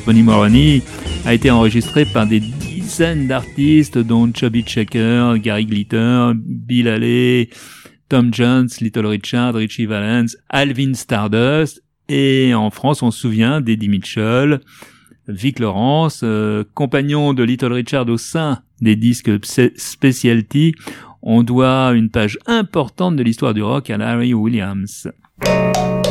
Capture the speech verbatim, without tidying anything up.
Bonnie Moroney a été enregistré par des dizaines d'artistes, dont Chubby Checker, Gary Glitter, Bill Haley, Tom Jones, Little Richard, Richie Valens, Alvin Stardust, et en France, on se souvient d'Eddie Mitchell, Vic Lawrence, euh, compagnon de Little Richard au sein des disques Specialty. On doit une page importante de l'histoire du rock à Larry Williams.